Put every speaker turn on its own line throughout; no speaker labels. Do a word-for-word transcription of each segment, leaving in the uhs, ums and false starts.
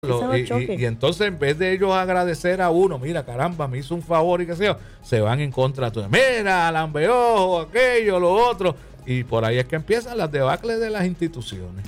Lo, y, y, y entonces en vez de ellos agradecer a uno, mira, caramba, me hizo un favor y qué sé yo, se van en contra de, mira, lambeojo, aquello, lo otro, y por ahí es que empiezan las debacles de las instituciones,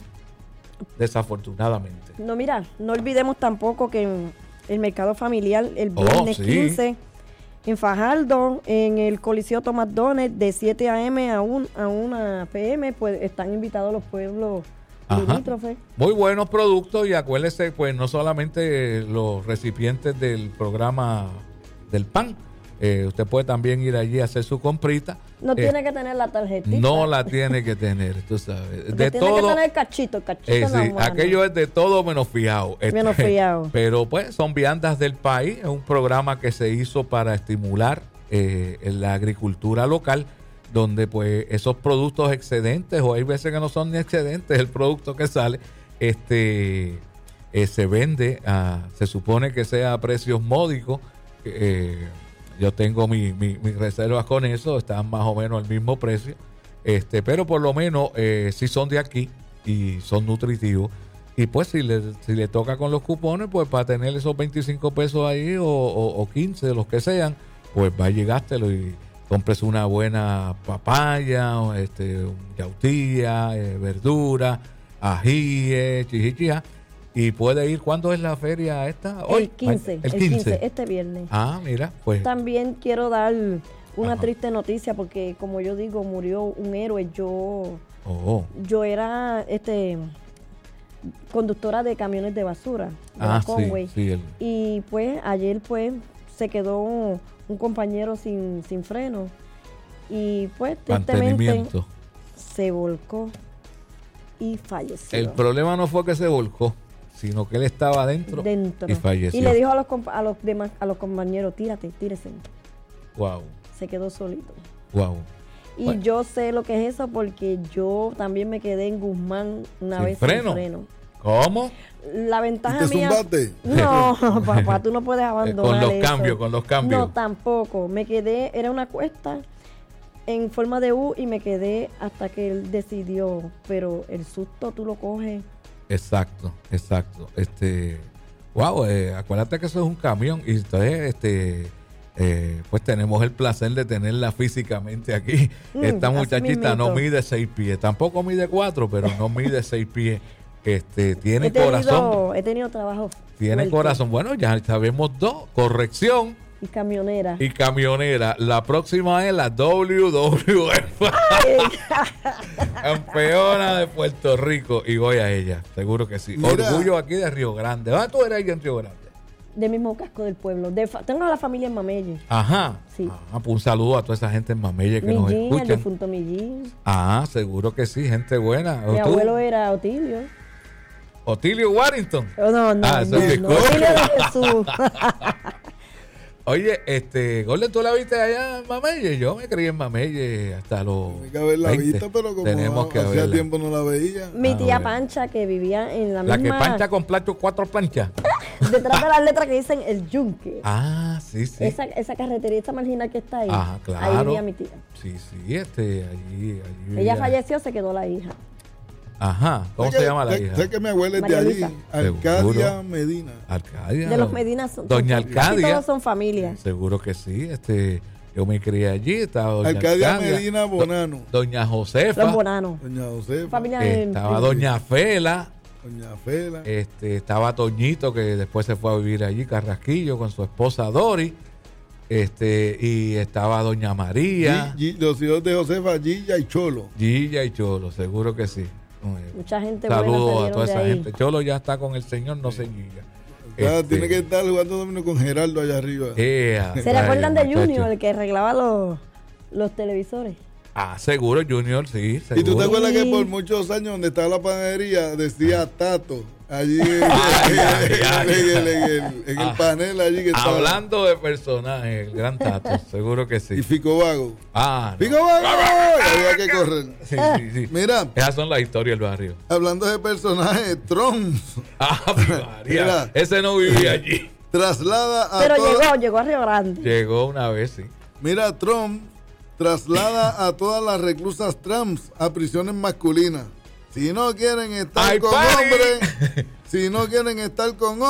desafortunadamente.
No, mira, no olvidemos tampoco que en el mercado familiar, el viernes oh, sí. quince, en Fajardo, en el Coliseo Tomás Donet, de siete a eme a una pe eme, pues están invitados los pueblos limítrofes.
Muy buenos productos, y acuérdese, pues no solamente los recipientes del programa del pan, eh, usted puede también ir allí a hacer su comprita.
No eh, tiene que tener la tarjetita.
No la tiene que tener, tú sabes.
De tiene todo, que tener cachito, cachito
eh, sí,
no,
aquello es de todo menos fiado.
Menos fiado.
Pero pues son viandas del país, es un programa que se hizo para estimular eh, la agricultura local, donde pues esos productos excedentes, o hay veces que no son ni excedentes, el producto que sale, este eh, se vende, a, se supone que sea a precios módicos. Eh, yo tengo mis mi, mi reservas con eso, están más o menos al mismo precio, este pero por lo menos eh, sí son de aquí y son nutritivos. Y pues si le, si le toca con los cupones, pues para tener esos veinticinco pesos ahí o, o, o quince, los que sean, pues va y gástelo y compres una buena papaya, este, yautía, eh, verdura, ají, chichichia, y puede ir. ¿Cuándo es la feria esta?
Hoy. El quince, el quince, el quince, este viernes.
Ah, mira, pues.
También quiero dar una Ajá. triste noticia, porque como yo digo, murió un héroe. Yo,
oh.
yo era este conductora de camiones de basura, de
ah,
la Conway,
sí, sí, el...
y pues ayer pues se quedó un, un compañero sin, sin freno, y pues tristemente se volcó y falleció.
El problema no fue que se volcó, sino que él estaba dentro,
dentro.
y falleció.
Y le dijo a los, a los demás, a los compañeros, tírate, tírese.
Wow.
Se quedó solito.
Wow.
Y
bueno.
yo sé lo que es eso, porque yo también me quedé en Guzmán una
¿Sin
vez
freno?
sin freno.
¿Cómo?
La ventaja
¿Y te
mía.
zumbaste?
No, papá, tú no puedes abandonar
con los
eso.
cambios, con los cambios.
No, tampoco. Me quedé, era una cuesta en forma de U, y me quedé hasta que él decidió. Pero el susto tú lo coges.
Exacto, exacto. Este, wow, eh, acuérdate que eso es un camión, y entonces, este, eh, pues tenemos el placer de tenerla físicamente aquí. Mm, Esta muchachita no mide seis pies, tampoco mide cuatro, pero no mide seis pies. Este, tiene
he tenido,
corazón.
He tenido trabajo.
Tiene fuerte. Corazón. Bueno, ya sabemos dos. Corrección.
Y camionera.
Y camionera. La próxima es la doble u doble u efe. Campeona de Puerto Rico. Y voy a ella. Seguro que sí. Mira. Orgullo aquí de Río Grande. ¿Dónde tú eres ahí en Río Grande?
Del mismo casco del pueblo. De fa- tengo a la familia en Mamelle.
Ajá.
Sí.
Ah, pues un saludo a toda esa gente en Mamelle que
Millín,
nos escuchan.
el difunto Millín.
Ah, seguro que sí. Gente buena.
Mi
¿tú?
abuelo era Otilio.
Otilio Warrington.
Oh, no, no,
ah,
no, no. Otilio de Jesús.
Oye, este, Golden, ¿tú la viste allá en Mamelle? Yo me crié en Mamelle hasta los
Hay que haberla visto, pero como
Tenemos que
hacía
haberla.
tiempo no la veía.
Mi
Ah,
tía
bueno.
Pancha, que vivía en la,
La
misma...
que pancha con plato, cuatro planchas.
Detrás de las letras que dicen El Yunque.
Ah, sí, sí.
Esa, esa carretería, esa marginal que está ahí.
Ajá, claro.
Ahí vivía mi tía.
Sí, sí, este, allí, allí
Ella
vivía.
falleció, se quedó la hija.
Ajá, ¿cómo
sé
se
que,
llama la
sé,
hija?
Sé que mi abuela es
María
de allí,
Luisa.
Arcadia
Seguro.
Medina.
Arcadia.
De los Medinas son
Doña
son-
Arcadia.
casi todos son familia.
Seguro que sí, este, yo me crié allí, estaba Doña
Arcadia
Arcadia,
Medina Bonano.
Do- Doña Josefa,
Los Bonanos.
Doña Josefa.
Familia
eh,
de-
estaba
de-
Doña Fela,
Doña Fela.
este, estaba Toñito, que después se fue a vivir allí, Carrasquillo, con su esposa Dori, este, y estaba Doña María,
Gi- Gi- los hijos de Josefa, Gilla y Cholo.
Gilla y Cholo, seguro que sí.
Mucha gente
Saludos
buena
a toda
salieron de
esa
ahí.
gente. Cholo ya está con el Señor, no se Gilla.
Ya,
Este,
tiene que estar jugando dominó con Gerardo allá arriba.
ea,
¿Se
vaya,
recuerdan de
muchacho.
Junior, el que arreglaba los, los televisores?
Ah, seguro, Junior, sí, seguro.
¿Y tú te acuerdas que
Sí.
por muchos años donde estaba la panadería decía Tato? Allí en,
Ay, ay, ay.
en el, en el- en el
Ah,
panel allí que estaba.
Hablando de personajes, el gran Tato, seguro que sí.
Y Fico Vago.
Ah, no.
¡Fico Vago! Había que correr.
Sí, sí, sí.
Mira,
Esas son las historias del barrio.
hablando de personajes, Trump
Ah, María,
Mira.
ese no vivía allí.
traslada a
Pero
toda-
llegó, llegó a Río Grande.
Llegó una vez, sí.
Mira, Trump traslada a todas las reclusas trans a prisiones masculinas. Si no quieren estar
¡Ay,
con
party!
hombres, si no quieren estar con